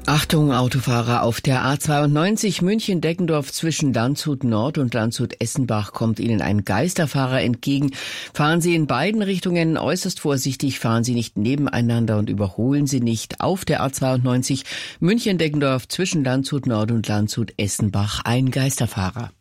Achtung, Autofahrer, auf der A92 München-Deggendorf zwischen Landshut Nord und Landshut-Essenbach kommt Ihnen ein Geisterfahrer entgegen. Fahren Sie in beiden Richtungen äußerst vorsichtig, fahren Sie nicht nebeneinander und überholen Sie nicht. Auf der A92 München-Deggendorf zwischen Landshut Nord und Landshut-Essenbach ein Geisterfahrer.